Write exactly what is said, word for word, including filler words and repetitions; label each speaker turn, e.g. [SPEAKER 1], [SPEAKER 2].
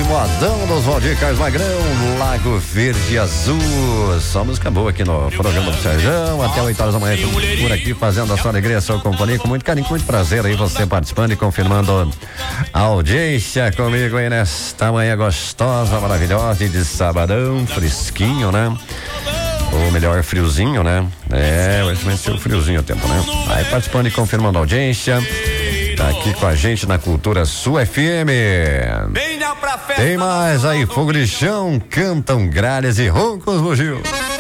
[SPEAKER 1] Modão dos Valdir Carlos Magrão, Lago Verde e Azul. Só música boa aqui no programa do Serjão. Até oito horas da manhã, por aqui, fazendo a sua alegria, a sua companhia, com muito carinho, com muito prazer aí, você participando e confirmando a audiência comigo aí nesta manhã gostosa, maravilhosa de sabadão, fresquinho, né? Ou melhor, friozinho, né? É, hoje vai ser o friozinho o tempo, né? Aí participando e confirmando a audiência. Tá aqui com a gente na Cultura Sul F M. Tem mais aí, fogo de chão, cantam gralhas e roncos bugio.